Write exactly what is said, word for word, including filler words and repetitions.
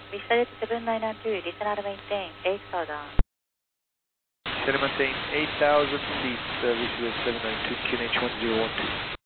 Vista seven nine nine two, listener maintain eight thousand. Listener maintain eight thousand feet, service with seven nine two Q N H one zero one two.